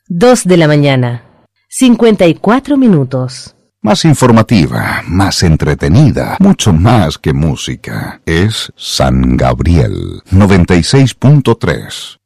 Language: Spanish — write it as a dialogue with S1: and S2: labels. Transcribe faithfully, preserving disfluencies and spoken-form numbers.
S1: Dos de la mañana, cincuenta y cuatro minutos.
S2: Más informativa, más entretenida, mucho más que música. Es San Gabriel noventa y seis punto tres.